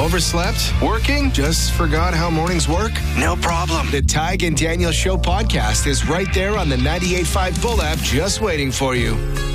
Overslept? Working? Just forgot how mornings work? No problem. The Tig and Daniel Show podcast is right there on the 98.5 Bull app, just waiting for you.